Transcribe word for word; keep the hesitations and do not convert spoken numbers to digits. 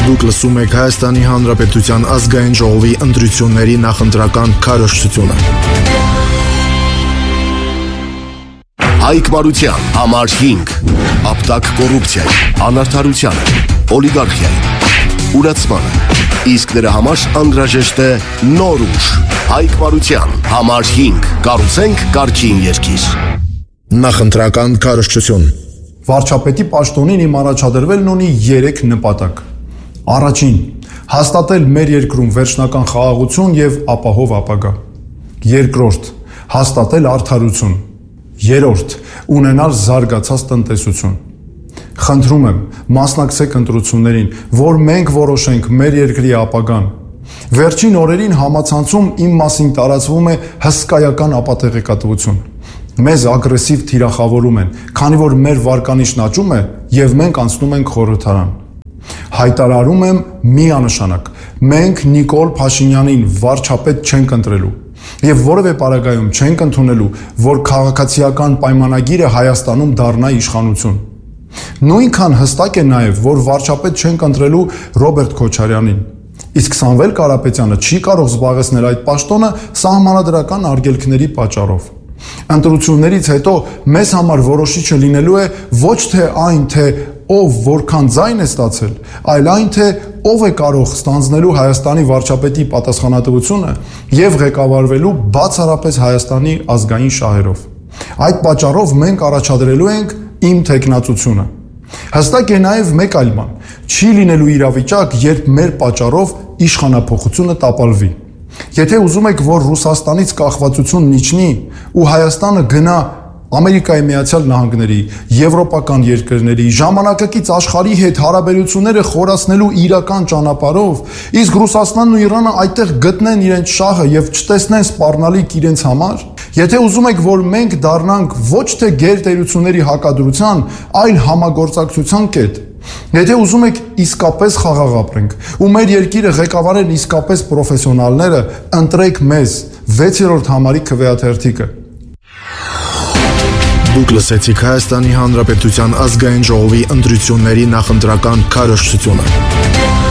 Դուք լսում եք Հայաստանի Հանրապետության ազգային ժողովի ընտրությունների նախընտրական քարոզչությունը։ Հայկ Մարության համար հինգ, ապտակ կոռուպցիայի, անարդարությանը, օլիգարխիայի, ուրացմանը, իսկ նրա համար անհրաժեշտ է նոր ուժ։ Հայկ Մարության համար հինգ, կառուցենք կարգին երկիր։ Նախընտրական քարոզչություն։ Վարչապետի պաշտոնին իմ առաջադրվելն ունի երեք նպատակ։ Առաջին, հաստատել մեր երկրում վերջնական խաղաղություն եւ ապահով ապագա։ Երկրորդ, հաստատել արդարություն։ Երրորդ, ունենալ զարգացած տնտեսություն։ Խնդրում եմ, մասնակցեք ընտրություններին, որ մենք որոշենք մեր երկրի ապագան։ Վերջին օրերին համացանցում իմ մասին տարածվում է հսկայական ապատեղեկատվություն։ Մեզ ագրեսիվ թիրախավորում են, քանի որ մեր վարկանիշն աճում է եւ մենք անցնում ենք խորհրդարան։ Հայտարարում եմ միանշանակ, մենք Նիկոլ Փաշինյանին վարչապետ չենք ընտրելու եւ որևէ պարագայում չենք ընդունելու, որ քաղաքացիական պայմանագիրը Հայաստանում դառնա իշխանություն։ Նույնքան հստակ է նաեւ, որ վարչապետ չենք ընտրելու Ռոբերտ Քոչարյանին։ Իսկ Սամվել Կարապետյանը չի կարող զբաղեցնել այդ պաշտոնը սահմանադրական արգելքների պատճառով։ Ընտրություններից հետո մեզ համար որոշիչը լինելու է ոչ թե այն, թե ով որքան ձայն է ստացել, այլ այն, թե ով է կարող ստանձնելու Հայաստանի վարչապետի պատասխանատվությունը եւ ղեկավարվելու բացառապես Հայաստանի ազգային շահերով։ Այդ պատճառով մենք առաջադրելու ենք իմ թեկնածությունը։ Հստակ է նաեւ մեկ այլ բան. չի լինելու իրավիճակ, երբ մեր պատճառով իշխանափոխությունը տապալվի։ Եթե ուզում եք, որ Ռուսաստանից կախվածությունն իջնի ու Հայաստանը գնա Ամերիկայի Միացյալ Նահանգների, եվրոպական երկրների, ժամանակակից աշխարհի հետ հարաբերությունները խորացնելու իրական ճանապարհով, իսկ Ռուսաստանն ու Իրանը այդտեղ գտնեն իրենց շահը եւ չտեսնեն սպառնալիք իրենց համար, եթե ուզում եք, որ մենք դառնանք ոչ թե գերտերությունների հակադրության, այլ համագործակցության կետ, եթե ուզում եք իսկապես խաղաղ ապրենք ու մեր երկիրը ղեկավարեն իսկապես պրոֆեսիոնալները, ընտրեք մեզ վեցերորդ համարի քվեաթերթիկը։ Դուք լսեցիք Հայաստանի Հանրապետության ազգային ժողովի ընտրությունների նախընտրական քարոզչությունը։